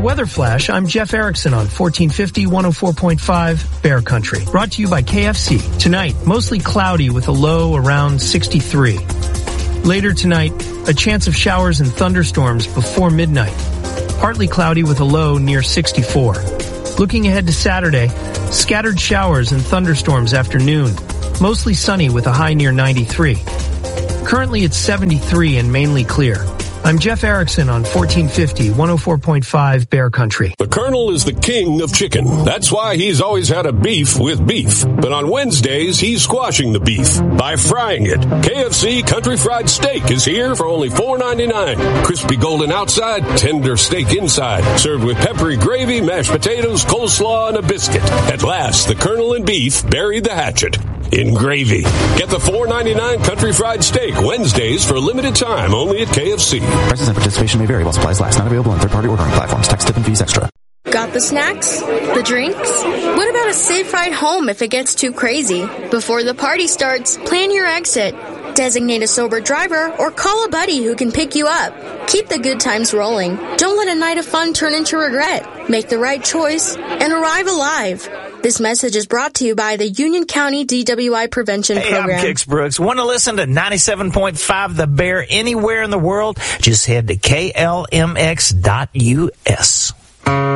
Weather Flash, I'm Jeff Erickson on 1450 104.5 Bear Country. Brought to you by KFC. Tonight, mostly cloudy with a low around 63. Later tonight, a chance of showers and thunderstorms before midnight. Partly cloudy with a low near 64. Looking ahead to Saturday, scattered showers and thunderstorms after noon. Mostly sunny with a high near 93. Currently it's 73 and mainly clear. I'm Jeff Erickson on 1450 104.5 Bear Country. The Colonel is the king of chicken. That's why he's always had a beef with beef. But on Wednesdays, he's squashing the beef by frying it. KFC Country Fried Steak is here for only $4.99. Crispy golden outside, tender steak inside. Served with peppery gravy, mashed potatoes, coleslaw, and a biscuit. At last, the Colonel and beef buried the hatchet in gravy. Get the $4.99 Country Fried Steak Wednesdays for a limited time only at KFC. Prices and participation may vary while supplies last. Not available on third-party ordering platforms. Tax, tip, and fees extra. Got the snacks? The drinks? What about a safe ride home if it gets too crazy? Before the party starts, plan your exit. Designate a sober driver or call a buddy who can pick you up. Keep the good times rolling. Don't let a night of fun turn into regret. Make the right choice and arrive alive. This message is brought to you by the Union County DWI Prevention Program. I'm Kix Brooks. Want to listen to 97.5 The Bear anywhere in the world? Just head to klmx.us.